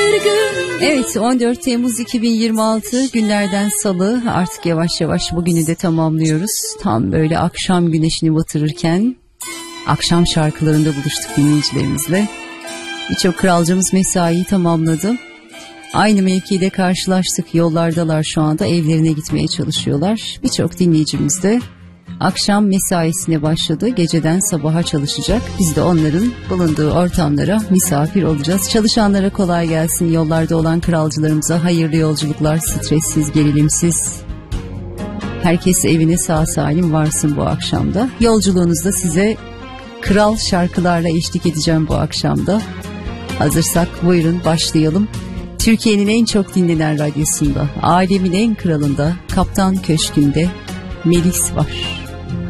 Evet, 14 Temmuz 2026 günlerden salı, artık yavaş yavaş bugünü de tamamlıyoruz. Tam böyle akşam güneşini batırırken akşam şarkılarında buluştuk dinleyicilerimizle. Birçok kralcımız mesaiyi tamamladı. Aynı mevkide karşılaştık, yollardalar şu anda, evlerine gitmeye çalışıyorlar. Birçok dinleyicimiz de akşam mesaisine başladı, geceden sabaha çalışacak. Biz de onların bulunduğu ortamlara misafir olacağız. Çalışanlara kolay gelsin, yollarda olan kralcılarımıza hayırlı yolculuklar, stressiz, gerilimsiz. Herkes evine sağ salim varsın bu akşamda. Yolculuğunuzda size kral şarkılarla eşlik edeceğim bu akşamda. Hazırsak buyurun başlayalım. Türkiye'nin en çok dinlenen radyosunda, alemin en kralında, Kaptan Köşkü'nde Melis var.